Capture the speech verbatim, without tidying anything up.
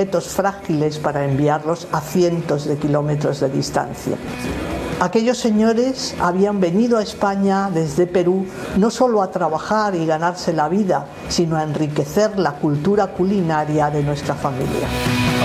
objetos frágiles para enviarlos a cientos de kilómetros de distancia. Aquellos señores habían venido a España desde Perú no solo a trabajar y ganarse la vida, sino a enriquecer la cultura culinaria de nuestra familia.